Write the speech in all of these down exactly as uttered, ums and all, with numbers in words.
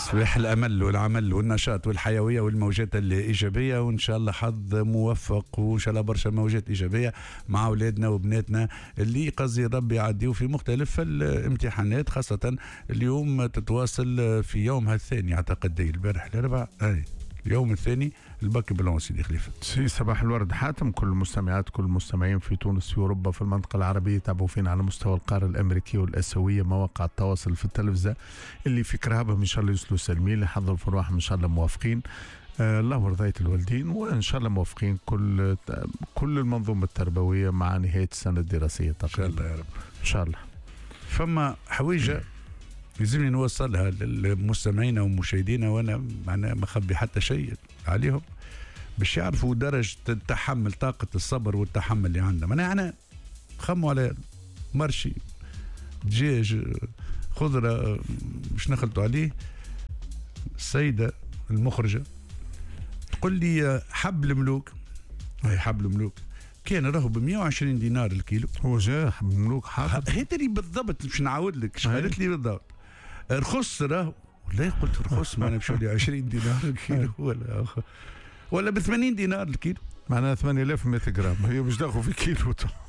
صباح الامل والعمل والنشاط والحيويه والموجات الايجابيه، وان شاء الله حظ موفق، وان شاء الله برشا موجات ايجابيه مع اولادنا وبناتنا اللي قصدي ربي يعديوا في مختلف الامتحانات، خاصه اليوم تتواصل في يومها الثاني اعتقد البارح الاربعاء اي اليوم الثاني الباك بلون سيدي خليفه. سي صباح الورد حاتم، كل المستمعات كل المستمعين في تونس في اوروبا في المنطقه العربيه يتابعوا فينا على مستوى القاره الامريكيه والاسيويه، مواقع التواصل في التلفزه اللي في كرهبهم ان شاء الله يوصلوا سالمين، اللي حضروا في رواحهم ان شاء الله موافقين. آه الله ورضاية الوالدين، وان شاء الله موافقين كل كل المنظومه التربويه مع نهايه السنه الدراسيه تقريبا. ان شاء الله يا رب. ان شاء الله. فما حويجه لازمني نوصلها للمستمعين ومشاهدينا، وانا معناها ما خبي حتى شيء عليهم باش يعرفوا درجه التحمل، طاقه الصبر والتحمل اللي عندنا. معناها انا خموا على مرشي دجاج خضره مش نخلطوا عليه. السيده المخرجه تقول لي حب الملوك، هي حب الملوك كان راهو ب مئة وعشرين دينار الكيلو. هو جا حب الملوك حاطط هذا بالضبط باش نعاود لك اش قالت لي بالضبط. رخص راهو والله قلت رخص، ما انا مشاو لي عشرين دينار الكيلو ولا ولا ب ثمانين دينار الكيلو، معناها ثمانية آلاف ومئة جرام، هي مش داخل في كيلو.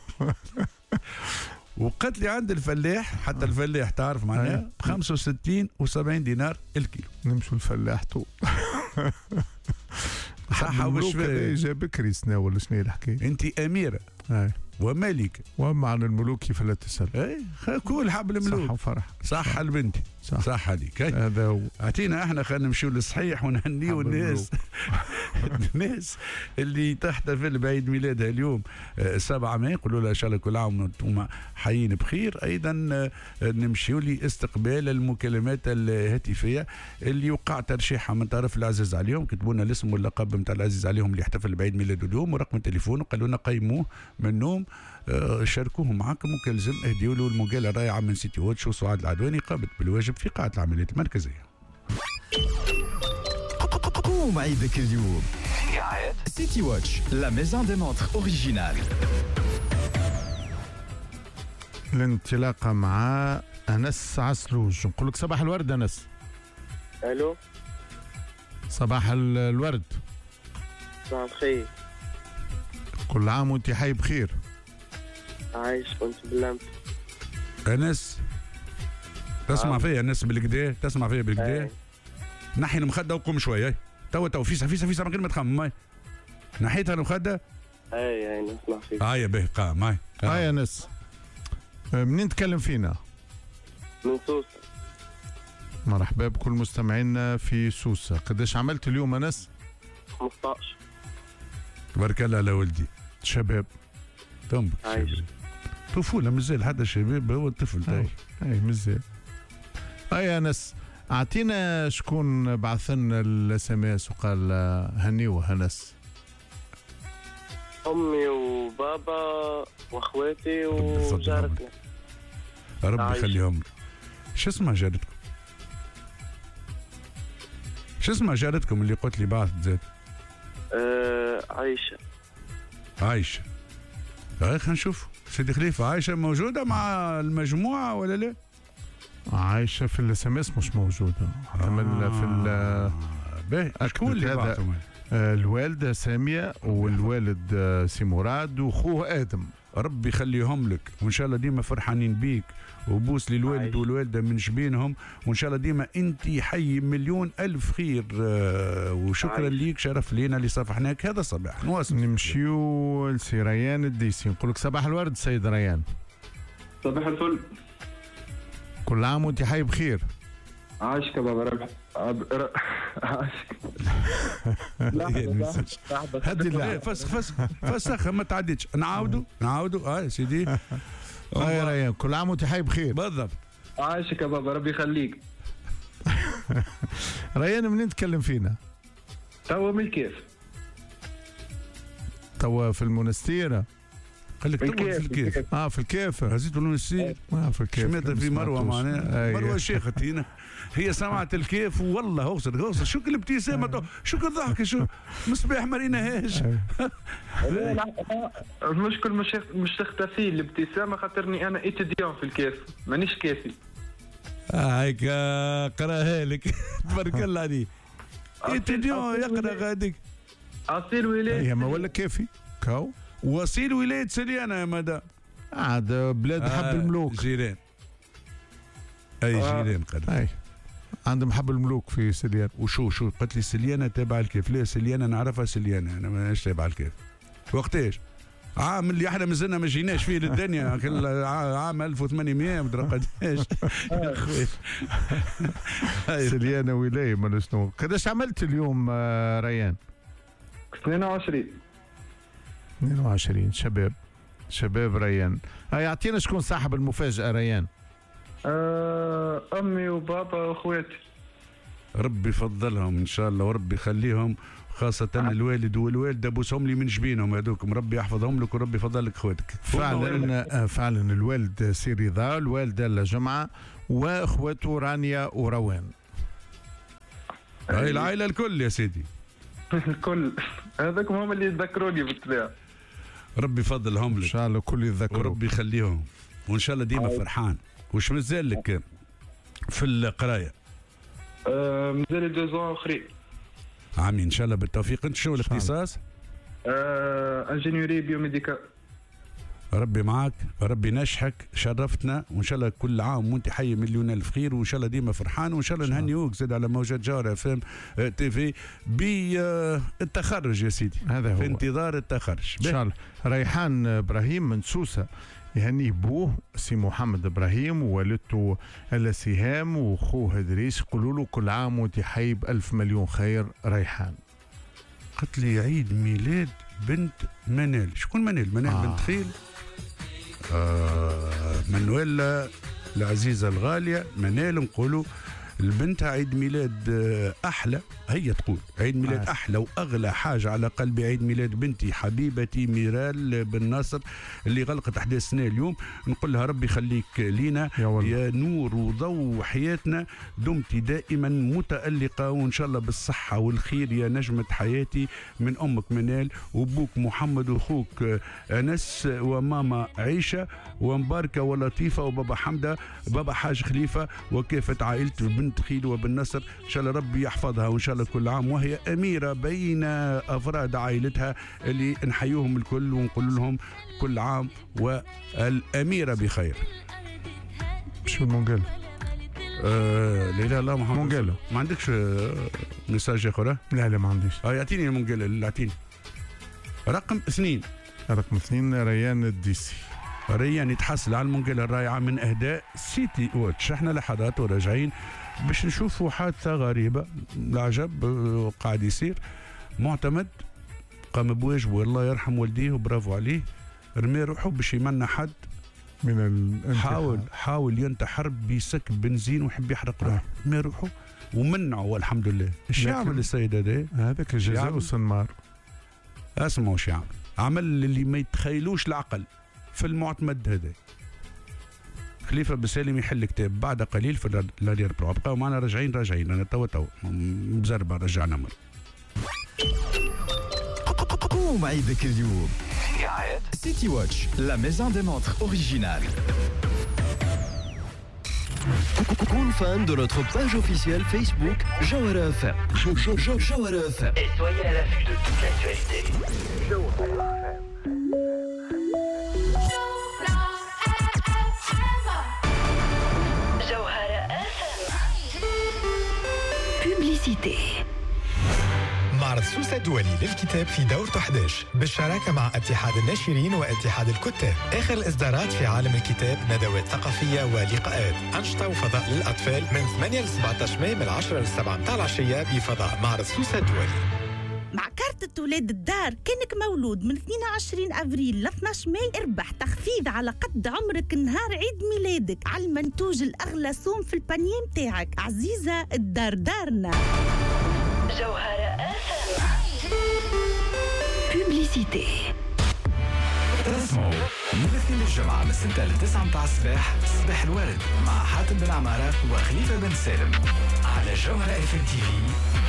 وقالت لي عند الفلاح، حتى الفلاح تعرف معناها ب خمسة وستين وسبعين دينار الكيلو. نمشوا الفلاح تو صحة وشفاء. جا بكري سنة ولا شنو الحكاية؟ انت اميرة اي وملكة، وما عن الملوك كيف لا تسأل. اي كل حب الملوك. صحة وفرح. صحة لبنتي. صح, صح عليك. هذا هو. اعطينا احنا خلينا نمشيو للصحيح ونهنيو الناس. الناس اللي تحتفل بعيد ميلادها اليوم سبعة ماي، يقولوا لها ان شاء الله كل عام وانتم حيين بخير. ايضا نمشيو لاستقبال المكالمات الهاتفيه اللي وقع ترشيحها من طرف العزيز عليهم، كتبوا لنا الاسم واللقب نتاع العزيز عليهم اللي يحتفل بعيد ميلاده اليوم ورقم التليفون، وقالوا لنا قيموه من النوم، شاركوه معاكم وكلزم اهديوا له المقاله الرائعه من سيتي واتش وسعاد العدواني قامت بالواجب في قاعه العمليات المركزيه. قوم عيدك اليوم سيتي واتش، لا ميزون دي مونتر اوريجينال. الانطلاقه مع انس عسلوج. نقول لك صباح الورد انس. الو صباح الورد. صباح الخير. كل عام وانت حي بخير. عايش وانت باللمت. انس تسمع آه. فيا انس بالكدا، تسمع فيا بالكدا. نحي المخده وقوم شويه. تو تو فيسا فيسا فيسا من غير ما تخمم. نحيتها المخده. اي اي نسمع فيك. هاي به قام هاي. هاي يا انس. منين تكلم فينا؟ من سوسه. مرحبا بكل مستمعينا في سوسه. قداش عملت اليوم انس؟ خمسطاش. تبارك الله على ولدي. شباب. تم عايش. طفوله مازال حتى الشباب هو الطفل تو. اي اي مازال. اي انس اعطينا شكون بعث لنا الاس ام اس وقال هنيوه انس؟ امي وبابا واخواتي وجارتنا. ربي يخليهم لك. شو اسمها جارتكم؟ شو اسمها جارتكم اللي قلت لي بعث زاد؟ أه عايشه. عايشه. هاي خلينا نشوف سيدي خليفه، عايشه موجوده مع المجموعه ولا لا؟ عايشه في الاس ام اس مش موجوده. احتمال آه. في ال باهي شكون اللي بعثوا؟ الوالده ساميه والوالد سي مراد واخوه ادم. ربي يخليهم لك، وان شاء الله ديما فرحانين بيك، وبوس للوالد والوالده من جبينهم، وان شاء الله ديما انت حي مليون الف خير. وشكرا ليك، شرف لينا اللي صافحناك هذا الصباح. نواصل نمشيو لسي ريان الديسي. نقول لك صباح الورد سيد ريان. صباح الفل. كل عام وانت حي بخير. عاشك بابا ربح. عاشك. هدي لا فسخ فسخ فسخ ما تعديش. نعاودوا نعاودوا اه سيدي. اه يا ريان كل عام وانت حي بخير. بالضبط. عاشك يا بابا ربي يخليك. ريان منين تكلم فينا؟ توا من الكيف. توا في المونستير. قال لك تقعد في الكيف. اه في الكيف. هزيتوا المونستير. اه في الكيف. شميتها في مروه معناها. مروه شيختي هنا. هي سمعت الكيف والله اوصل اوصل. شو الابتسامه؟ شو الضحكه؟ شو مصباح ما ريناهاش. لا لا المشكل مش مش تختفي الابتسامه، خاطرني انا اتديون في الكيف مانيش كافي. هيك قراها لك. تبارك الله عليك. اتديون يقرا غاديك. أصيل ولاية هي ما ولا كافي كاو وصيل ولاية سليانة يا مدام. عاد بلاد آه حب الملوك. جيران. اي آه. جيران قال. اي عندهم حب الملوك في سليان. وشو شو قلت لي سليانة تابعة الكيف. لا سليانة نعرفها سليانة أنا مانيش تابعة الكيف. وقتاش؟ عام اللي احنا مازلنا ما جيناش فيه للدنيا. كل عام ألف وثمانمائة مدري قداش. سليانة ولاية ما شنو. قداش عملت اليوم آه، ريان؟ اثنين وعشرين. اثنين وعشرين شباب شباب ريان. هاي اعطينا شكون صاحب المفاجأة ريان؟ آه، أمي وبابا وأخواتي. ربي يفضلهم ان شاء الله وربي يخليهم، خاصة الوالد والوالدة بوسهم لي من جبينهم هذوكم. ربي يحفظهم لك وربي يفضل لك خواتك. فعلا آه، فعلا الوالد سي رضا، الوالدة لجمعة، واخواته رانيا وروان. هاي العائلة الكل يا سيدي. الكل هذاكم هم اللي يتذكروني بالطبيعة. ربي يفضلهم ان لك شاء الله كل يتذكروا. وربي يخليهم، وان شاء الله ديما فرحان. وش مازال لك في القراية؟ آه، مازال دوزون أخرين. عمي ان شاء الله بالتوفيق. انت شنو الاختصاص؟ آه، انجينيوري بيوميديكال. ربي معك، ربي نشحك، شرفتنا، وان شاء الله كل عام وانت حي مليون الف خير، وان شاء الله ديما فرحان، وان شاء الله نهنيوك زاد على موجات جوهرة اف ام تي في بالتخرج يا سيدي. هذا هو في انتظار التخرج ان شاء الله. ريحان ابراهيم من سوسه يهني بوه سي محمد ابراهيم ووالدته الا سهام واخوه ادريس. قولوا له كل عام وانت حي بألف مليون خير ريحان. قلت لي عيد ميلاد بنت منال. شكون منال؟ منال آه. بنت خيل آه منويلا العزيزة الغالية منال. نقولوا البنتها عيد ميلاد أحلى، هي تقول عيد ميلاد آه. أحلى وأغلى حاجة على قلبي عيد ميلاد بنتي حبيبتي ميرال بن ناصر اللي غلقت أحداث السنة اليوم. نقول لها ربي يخليك لينا يا, يا نور وضوء حياتنا، دمتي دائما متألقة وإن شاء الله بالصحة والخير يا نجمة حياتي. من أمك منال وأبوك محمد وأخوك أنس وماما عيشة ومباركة ولطيفة وبابا حمدة بابا حاج خليفة وكافة عائلة بنت خيل وبن نصر. إن شاء الله ربي يحفظها وإن شاء الله كل عام وهي أميرة بين أفراد عائلتها اللي نحيوهم الكل ونقول لهم كل عام والأميرة بخير. شو المونجل؟ آه لا لا لا محمد مونجل. ما عندكش مساج آخر؟ لا لا ما عنديش. اه يعطيني المونجل اللي يعطيني رقم اثنين. رقم اثنين ريان الديسي. ريان يتحصل على المونجل الرائعة من إهداء سيتي واتش. احنا لحظات وراجعين باش نشوفوا حادثة غريبة العجب قاعد يصير. معتمد قام بواجبه والله يرحم والديه وبرافو عليه، رمي روحه باش يمنع حد من الانتحار. حاول حاول ينتحر بسك بنزين ويحب يحرق روحه. رمي روحه ومنعه والحمد لله. ايش يعمل السيد هذا؟ هذاك جزاء سنمار. اسمعوا ايش يعمل. عمل اللي ما يتخيلوش العقل في المعتمد هذا. خليفة بسالم يحل كتاب بعد قليل في لارير برو. بقاو معنا راجعين راجعين انا توا توا مزربة رجعنا مر. قوم عيدك اليوم سيتي واتش لا ميزون دي مونتر اوريجينال. كون فان de notre page officielle Facebook Jawhara F M. Jawhara F M. Et soyez à l'affût de toute l'actualité. Jawhara F M. Publicité. معرض سوسة الدولي للكتاب في دورته أحد عشر بالشراكة مع اتحاد الناشرين واتحاد الكتاب. آخر الإصدارات في عالم الكتاب، ندوات ثقافية ولقاءات، أنشطة وفضاء للأطفال من ثمانية ل سبعة عشر ماي من العشرة للسبعة متاع العشية بفضاء معرض سوسة الدولي. مع كارتة ولاد الدار كانك مولود من اثنين وعشرين أفريل ل اثني عشر ماي اربح تخفيض على قد عمرك نهار عيد ميلادك على المنتوج الأغلى سوم في البانيه متاعك. عزيزة الدار دارنا. جوهرة بوبليسيتي. اسمعوا من الاثنين للجمعة من ستة ل تسعة متاع الصباح صباح الورد مع حاتم بن عمارة وخليفة بن سالم على جوهرة اف ام تي في.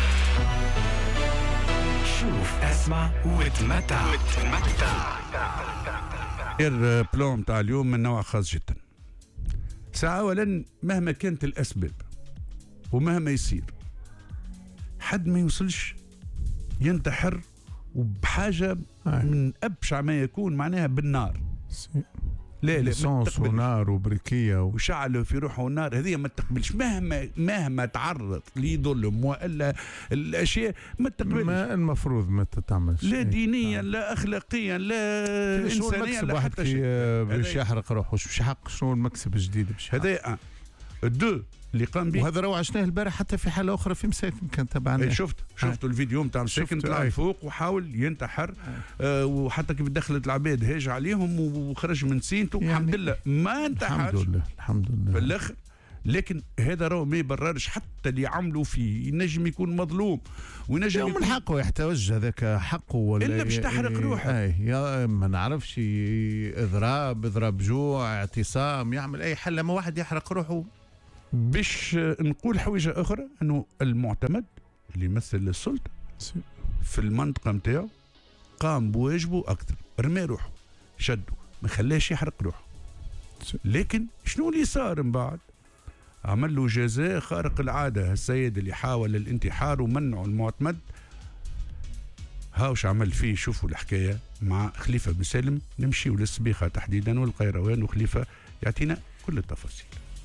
شوف اسمع وتمتع. غير بلوم تاع اليوم من نوع خاص جدا. ساعة أولا مهما كانت الأسباب ومهما يصير حد ما يوصلش ينتحر وبحاجة من أبشع ما يكون معناها بالنار. لا لا صنص ونار وبركيه و... وشعلوا في روحه النار، هذه ما تقبلش مهما مهما تعرض لظلم والا الاشياء ما تقبلش. ما المفروض ما تتعملش لا دينيا لا اخلاقيا لا انسانيا لا حتى شيء. باش يحرق روحه باش يحقق شنو المكسب الجديد باش هذا دو اللي قام به. وهذا روعه عشناه البارح حتى في حاله اخرى في مساكن كان تبعنا. شفت شفت الفيديو نتاع مساكن طلع فوق وحاول ينتحر آه وحتى كيف دخلت العباد هاج عليهم وخرج من سينته يعني الحمد لله ما انتحرش الحمد لله الحمد لله في الاخر. لكن هذا راهو ما يبررش حتى اللي عملوا فيه. ينجم يكون مظلوم وينجم يكون من حقه يحتوج هذاك حقه ولا الا باش تحرق روحه. اي يا ما نعرفش اضراب اضراب جوع اعتصام يعمل اي حل. لما واحد يحرق روحه. باش نقول حويجه اخرى انه المعتمد اللي يمثل السلطه في المنطقه نتاعو قام بواجبه اكثر، رمى روحه شده ما خلاش يحرق روحه. لكن شنو اللي صار من بعد؟ عمل له جزاء خارق العاده. السيد اللي حاول الانتحار ومنعه المعتمد هاوش عمل فيه. شوفوا الحكايه مع خليفه بن سالم. نمشيو للصبيخه تحديدا والقيروان وخليفه يعطينا كل التفاصيل.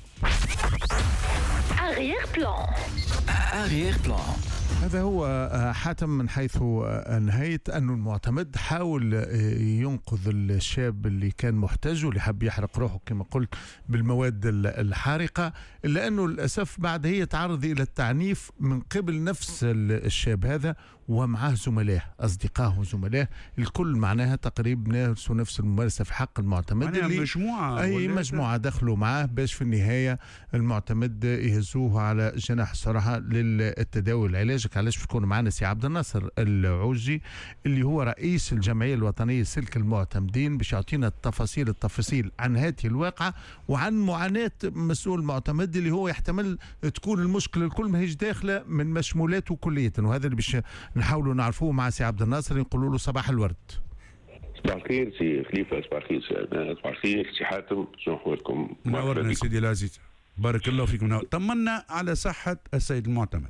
Arrière plan. Arrière plan. هذا هو حاتم من حيث نهاية أنه المعتمد حاول ينقذ الشاب اللي كان محتاج واللي حب يحرق روحه كما قلت بالمواد الحارقة، إلا أنه للأسف بعد هي تعرض إلى التعنيف من قبل نفس الشاب هذا ومعه زملائه أصدقائه وزملائه الكل معناها تقريبا نفسه نفس الممارسة في حق المعتمد. اللي مجموعة أي مجموعة دخلوا معه باش في النهاية المعتمد يهزوه على جناح الصراحة للتداوي والعلاج. علاش بتكون معنا سي عبد الناصر العوجي اللي هو رئيس الجمعية الوطنية سلك المعتمدين باش يعطينا التفاصيل التفاصيل عن هذه الواقعة وعن معاناة مسؤول المعتمد اللي هو يحتمل تكون المشكلة الكل ما هيش داخلة من مشمولاته كلية. وهذا اللي باش نحاولوا نعرفوه مع سي عبد الناصر. نقولوا له صباح الورد. صباح الخير سي خليفة. صباح الخير سي صباح الخير سي حاتم. شنو احوالكم؟ منورنا سيدي العزيز. بارك الله فيكم. طمنا على صحة السيد المعتمد.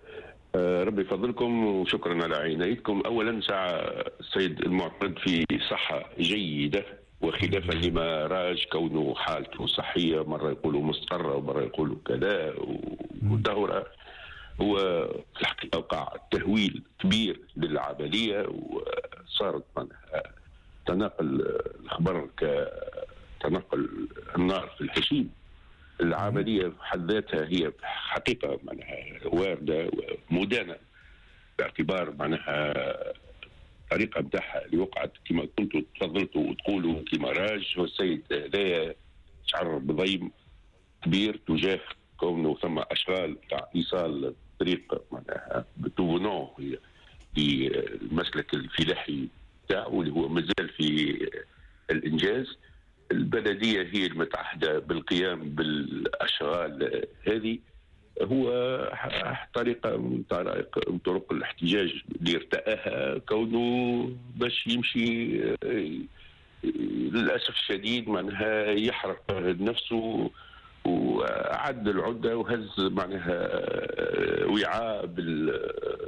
آه ربي يفضلكم وشكرا على عنايتكم. اولا ساعة السيد المعتمد في صحة جيدة وخلافا لما راج كونه حالته صحية مرة يقولوا مستقرة ومرة يقولوا كذا ودورة. هو في الحقيقة وقع تهويل كبير للعملية وصارت منها تناقل الأخبار كتناقل النار في الحشيم. العملية بحد ذاتها هي حقيقة معناها واردة ومدانة باعتبار معناها الطريقة نتاعها اللي وقعت كما كنتوا تفضلتوا وتقولوا كما راج. والسيد هذايا شعر بضيم كبير تجاه كونه ثم أشغال تاع إيصال طريق معناها بتوبونون في المسلك الفلاحي تاعو اللي هو مازال في الإنجاز. البلدية هي المتعهدة بالقيام بالأشغال هذه. هو طريقة من طرق من طرق الاحتجاج اللي ارتأها كونه باش يمشي للأسف الشديد معناها يحرق نفسه وعد العدة وهز معناها وعاء بال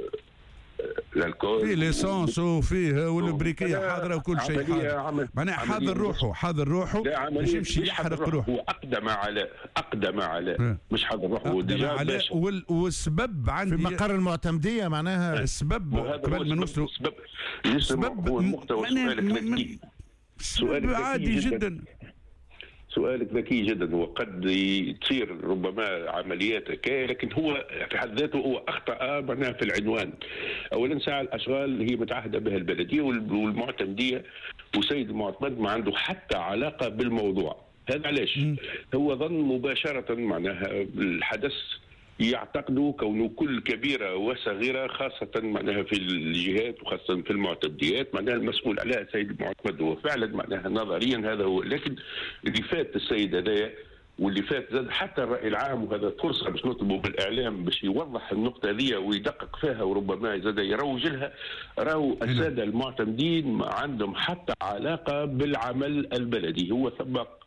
الكول في ليسانس وفيه والبريكيه حاضره وكل شيء حاضر. معناها حاضر روحه حاضر روحه باش يمشي يحرق روحه. واقدم على اقدم على مش حاضر روحه ديجا والسبب عندي في مقر المعتمديه معناها السبب قبل ما نوصلوا السبب هو المحتوى. سؤالك سؤالك عادي جدا. سؤالك ذكي جدا. وقد تصير ربما عمليات كي لكن هو في حد ذاته هو اخطا معناها في العنوان. اولا ساعه الاشغال هي متعهده بها البلديه والمعتمديه وسيد المعتمد ما عنده حتى علاقه بالموضوع هذا. علاش؟ هو ظن مباشره معناها الحدث يعتقدوا كونه كل كبيره وصغيره خاصه معناها في الجهات وخاصه في المعتمديات معناها المسؤول عليها السيد المعتمد. هو فعلا معناها نظريا هذا هو. لكن اللي فات السيد هذايا واللي فات زاد حتى الراي العام وهذا فرصه باش نطلبوا بالاعلام باش يوضح النقطه هذه ويدقق فيها وربما زاد يروج لها. راهو الساده المعتمدين ما عندهم حتى علاقه بالعمل البلدي. هو سبق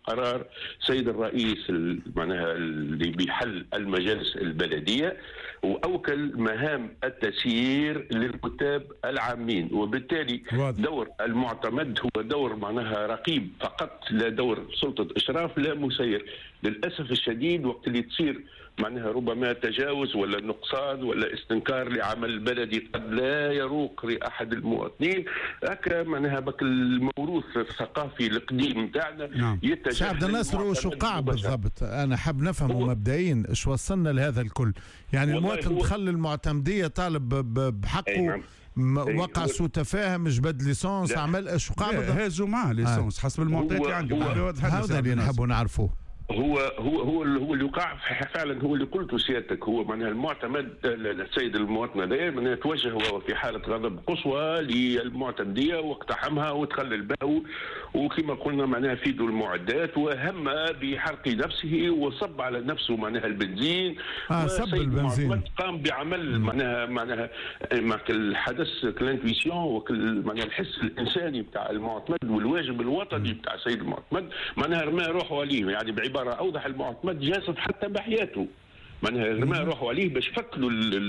قرار سيد الرئيس معناها اللي بيحل المجالس البلديه واوكل مهام التسيير للكتاب العامين، وبالتالي دور المعتمد هو دور معناها رقيب فقط، لا دور سلطه اشراف لا مسير. للاسف الشديد وقت اللي تصير معناها ربما تجاوز ولا نقصان ولا استنكار لعمل البلدي قد لا يروق لاحد المواطنين، هكا معناها بك الموروث الثقافي القديم نتاعنا نعم. شعب الناس وش وقع بالضبط؟ انا حاب نفهمه مبدئيا ايش وصلنا لهذا الكل. يعني المواطن دخل المعتمديه طالب بحقه نعم. وقع سوء تفاهم، جبد ليسونس، عمل ايش وقع بالضبط؟ هازوا معاه ليسونس حسب المعطيات اللي عندهم. هذا اللي نحبوا نعرفه. هو هو هو هو اللي وقع فعلا، هو اللي قلته سيادتك. هو معناها المعتمد السيد المواطن هذا معناها توجه هو في حاله غضب قصوى للمعتمديه واقتحمها وتخلى الباب، وكما قلنا معناها في ذو المعدات وهم بحرق نفسه وصب على نفسه معناها البنزين. اه صب البنزين. قام بعمل معناها معناها مع الحدث كلانتويسيون معناها الحس الانساني بتاع المعتمد والواجب الوطني بتاع السيد المعتمد، معناها رمى روحه عليه. يعني بعباره اوضح المعتمد جاسف حتى بحياته، معناها رمى روحه عليه باش فكلوا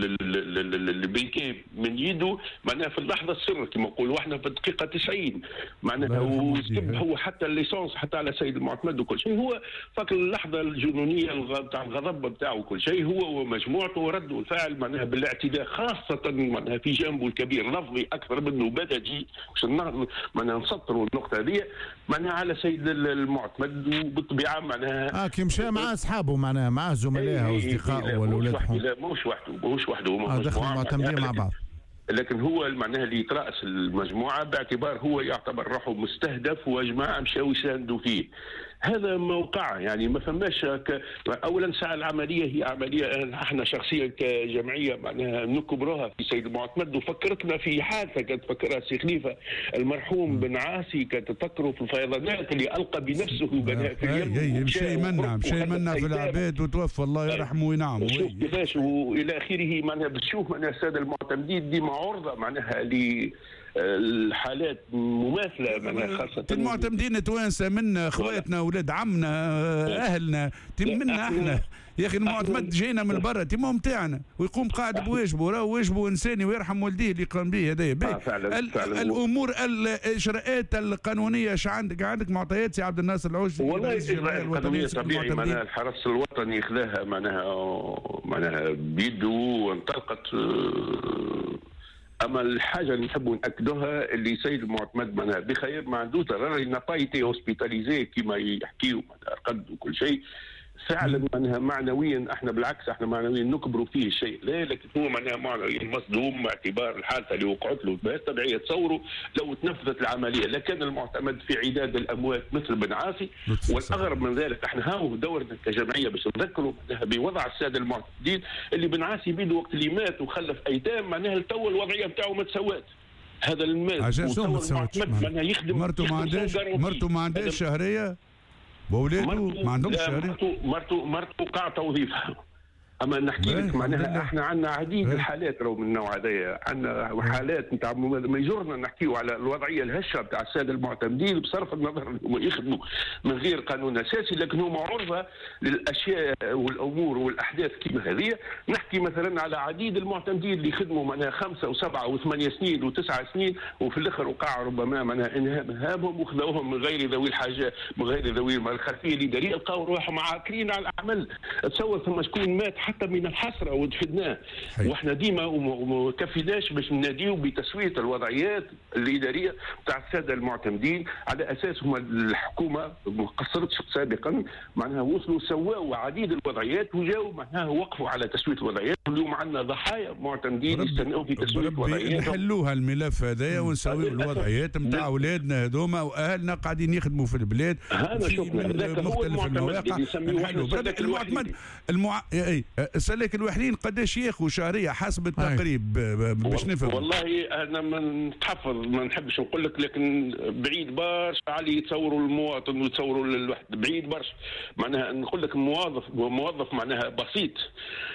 البيكي من يده معناها في اللحظه السر كما نقولوا احنا في الدقيقه تسعين معناها، وسب هو حتى الليسونس حتى على سيد المعتمد وكل شيء. هو فك اللحظه الجنونيه بتاع الغضب بتاعه وكل شيء، هو ومجموعته وردوا الفعل معناها بالاعتداء، خاصه معناها في جانبه الكبير لفظي اكثر منه بدني باش معناها نسطروا النقطه هذه معناها على سيد المعتمد. وبالطبيعه معناها اه كي مشى مع اصحابه معناها مع زملائه واصدقائه والولاد. لا مش وحده مش وحده اه دخلوا معتمدين مع بعض. لكن هو معناها اللي يترأس المجموعه باعتبار هو يعتبر روحه مستهدف وجماعه مشاو يساندوا فيه. هذا موقع يعني ما فماش ك... اولا ساعه العمليه هي عمليه احنا شخصيا كجمعيه معناها نكبروها في سيد المعتمد، وفكرتنا في حادثه كانت فكرها سي خليفه المرحوم بن عاصي، كانت تفكروا في الفيضانات اللي القى بنفسه في اليم مشي منا مشي منا في العباد وتوفى الله يرحمه وينعمه. شوف كيفاش والى اخره معناها بتشوف معناها الساده المعتمدين ديما عرضه معناها ل الحالات مماثله معناها خاصه المعتمدين توانسه منا اخواتنا اولاد عمنا اهلنا منا احنا. يا اخي المعتمد جينا من برا تيمو نتاعنا ويقوم قاعد بواجبه، راه واجبه انساني ويرحم والديه اللي قام به هذايا. آه فعلا ال فعلا الامور الاجراءات القانونيه اش عندك عندك معطيات سي عبد الناصر العوجي؟ والله الاجراءات القانونيه طبيعي معناها الحرس الوطني خذاها معناها معناها بيده وانطلقت. اما الحاجه اللي نحبوا ناكدوها اللي سيد المعتمد معناها بخير ما عندوش ضرر، نابايتي هوسبيتاليزي كما يحكيوا رقد وكل شيء. فعلا معناها معنويا احنا بالعكس احنا معنويا نكبروا فيه الشيء، لا لكن هو معناها معنويا مصدوم باعتبار الحادثه اللي وقعت له. طبيعي تصوروا لو تنفذت العمليه لكان المعتمد في عداد الاموات مثل بن عاصي. والاغرب من ذلك احنا هاو دورنا كجمعيه باش نذكروا بوضع الساده المعتمدين اللي بن عاصي بيده وقت اللي مات وخلف ايتام معناها تو الوضعيه بتاعه ما تسوات. هذا المال عشان ما تسواتش يخدم مرته ما عندهاش مرته ما عندهاش شهريه وولاده ما عندهمش شهريه. مرته مرته مرته قاع توظيفها. اما نحكي لك معناها احنا عندنا عديد الحالات راهو من النوع هذايا، عندنا حالات نتاع ما يجرنا نحكيو على الوضعيه الهشه نتاع الساده المعتمدين بصرف النظر انهم يخدموا من غير قانون اساسي، لكن هم عرضه للاشياء والامور والاحداث كما هذه. نحكي مثلا على عديد المعتمدين اللي خدموا معناها خمسه وسبعه وثمانيه سنين وتسعه سنين وفي الاخر وقع ربما معناها انهاء مهامهم وخذوهم من غير ذوي الحاجه من غير ذوي الخلفيه الاداريه، لقاو روحهم عاكرين على الاعمال. تصور ثم شكون مات حتى من الحسره ودفناه، واحنا ديما وما كفيناش باش نناديو بتسويه الوضعيات الاداريه تاع الساده المعتمدين على اساس هما الحكومه ما قصرتش سابقا معناها وصلوا سواوا عديد الوضعيات وجاوا معناها وقفوا على تسويه الوضعيات. اليوم عندنا ضحايا معتمدين يستناو في تسويه الوضعيات. نحلوها الملف هذايا ونسويو الوضعيات نتاع اولادنا هذوما واهلنا قاعدين يخدموا في البلاد في مختلف المواقع. نحلوا المعتمد المع... اي سلك الوحدين قداش ياخذوا شهريه حسب التقريب باش نفهم؟ والله انا ما نتحفظ ما نحبش نقول لك، لكن بعيد برشا علي يتصوروا المواطن ويتصوروا الوحد بعيد برشا. معناها نقول لك موظف موظف معناها بسيط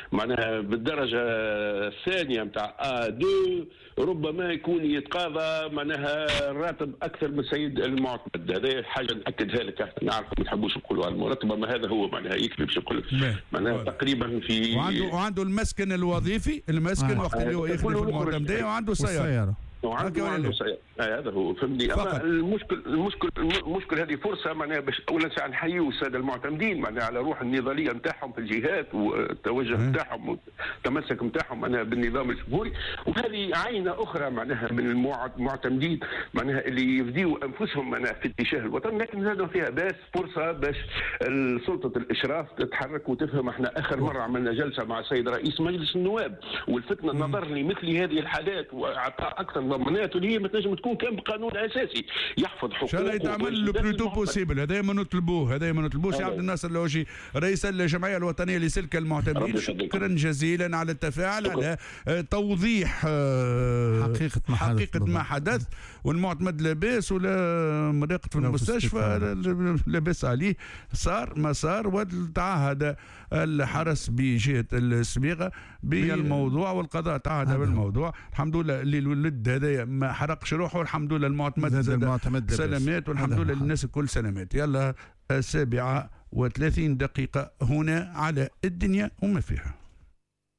معناها بالدرجه الثانيه نتاع ا دو ربما يكون يتقاضى معناها راتب اكثر من السيد المعتمد. هذه حاجه ناكدها لك، احنا نعرف ما تحبوش نقولوا على المرتب، اما هذا هو معناها يكفي باش نقول لك معناها تقريبا في وعنده وعنده المسكن الوظيفي، المسكن آه. وقت اللي هو يخدم في المعتمديه، وعنده سياره وعنده عنده سيارة. هذا هو فهمني. اما المشكل المشكل المشكل هذه فرصه معناها باش اولا ساعه نحيوا الساده المعتمدين معناها على روح النضاليه نتاعهم في الجهات والتوجه نتاعهم والتمسك نتاعهم معناها بالنظام الجمهوري، وهذه عينه اخرى معناها من المعتمدين معناها اللي يفديوا انفسهم معناها في اتجاه الوطن، لكن هذا فيها باس فرصه باش سلطه الاشراف تتحرك وتفهم. احنا اخر مره عملنا جلسه مع السيد رئيس مجلس النواب والفتنا النظر لمثل هذه الحالات واعطاء اكثر ضمانات اللي هي ما تنجم تكون كان بقانون اساسي يحفظ حقوق. شنو يتعمل لو بلوتو بوسيبل، هذا ما نطلبوه، هذا ما نطلبوش. عبد الناصر اللوجي رئيس الجمعيه الوطنيه لسلك المعتمدين، شكرا جزيلا على التفاعل، على توضيح حقيقه ما حدث، حقيقه ما حدث. والمعتمد لاباس ولا مريقة في المستشفى لاباس عليه، صار ما صار، وتعهد الحرس بجهه الصبيغه بالموضوع والقضاء تعهد بالموضوع. الحمد لله اللي الولد هذايا ما حرقش روحه، والحمد لله المعتمد المعتمد سلامات، والحمد لله للناس الكل سلامات. يلا السابعة وثلاثين دقيقة هنا على الدنيا وما فيها.